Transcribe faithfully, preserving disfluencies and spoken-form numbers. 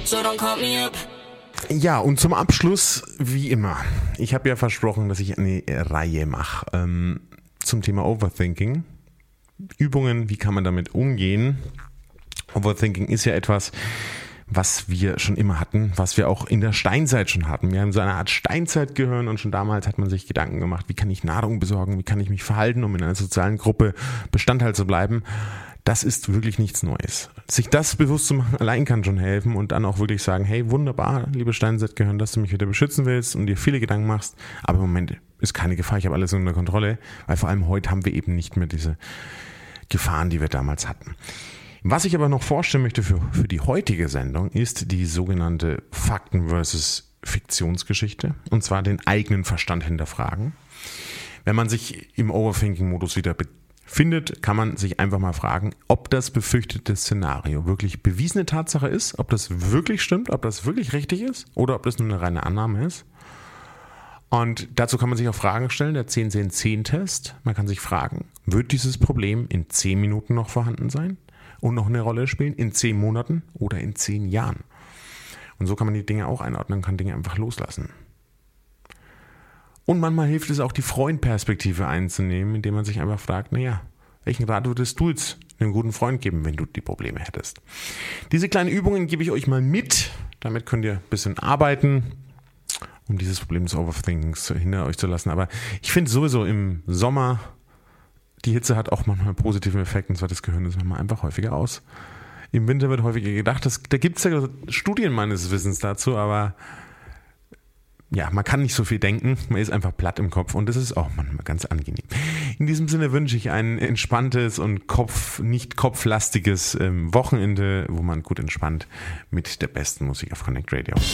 so don't call me up. Ja, und zum Abschluss, wie immer, ich habe ja versprochen, dass ich eine Reihe mache ähm, zum Thema Overthinking. Übungen, wie kann man damit umgehen? Overthinking ist ja etwas, was wir schon immer hatten, was wir auch in der Steinzeit schon hatten. Wir haben so eine Art Steinzeitgehirn und schon damals hat man sich Gedanken gemacht, wie kann ich Nahrung besorgen, wie kann ich mich verhalten, um in einer sozialen Gruppe Bestandteil zu bleiben. Das ist wirklich nichts Neues. Sich das bewusst zu machen, allein kann schon helfen und dann auch wirklich sagen, hey, wunderbar, liebe Steinzeitgehirn, dass du mich wieder beschützen willst und dir viele Gedanken machst, aber im Moment ist keine Gefahr, ich habe alles unter Kontrolle, weil vor allem heute haben wir eben nicht mehr diese Gefahren, die wir damals hatten. Was ich aber noch vorstellen möchte für, für die heutige Sendung, ist die sogenannte Fakten versus Fiktionsgeschichte, und zwar den eigenen Verstand hinterfragen. Wenn man sich im Overthinking-Modus wieder befindet, kann man sich einfach mal fragen, ob das befürchtete Szenario wirklich bewiesene Tatsache ist, ob das wirklich stimmt, ob das wirklich richtig ist oder ob das nur eine reine Annahme ist. Und dazu kann man sich auch Fragen stellen, der zehn zehn zehn Test. Man kann sich fragen, wird dieses Problem in zehn Minuten noch vorhanden sein und noch eine Rolle spielen, in zehn Monaten oder in zehn Jahren? Und so kann man die Dinge auch einordnen und kann Dinge einfach loslassen. Und manchmal hilft es auch, die Freundperspektive einzunehmen, indem man sich einfach fragt, naja, welchen Rat würdest du jetzt einem guten Freund geben, wenn du die Probleme hättest? Diese kleinen Übungen gebe ich euch mal mit. Damit könnt ihr ein bisschen arbeiten, um dieses Problem des Overthinkings hinter euch zu lassen. Aber ich finde sowieso im Sommer, die Hitze hat auch manchmal einen positiven Effekt, und zwar das Gehirn ist manchmal einfach häufiger aus. Im Winter wird häufiger gedacht, das, da gibt es ja Studien meines Wissens dazu, aber ja, man kann nicht so viel denken, man ist einfach platt im Kopf und das ist auch manchmal ganz angenehm. In diesem Sinne wünsche ich ein entspanntes und Kopf, nicht kopflastiges ähm, Wochenende, wo man gut entspannt mit der besten Musik auf Connect Radio.